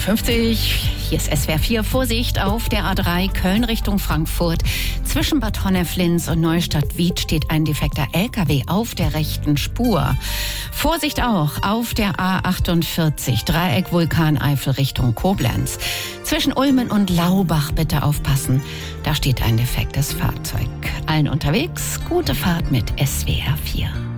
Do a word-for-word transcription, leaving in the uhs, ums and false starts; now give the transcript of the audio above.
fünfundfünfzig. Hier ist S W R vier. Vorsicht auf der A drei Köln Richtung Frankfurt. Zwischen Bad Honnef-Linz und Neustadt-Wied steht ein defekter L K W auf der rechten Spur. Vorsicht auch auf der A achtundvierzig Dreieck Vulkaneifel Richtung Koblenz. Zwischen Ulmen und Laubach bitte aufpassen. Da steht ein defektes Fahrzeug. Allen unterwegs, gute Fahrt mit S W R vier.